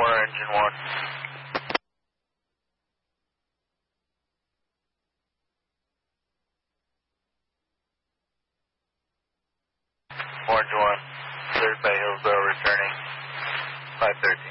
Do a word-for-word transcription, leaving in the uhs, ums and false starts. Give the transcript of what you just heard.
four, engine one. Orange one, cleared by Hillsborough returning, five thirteen.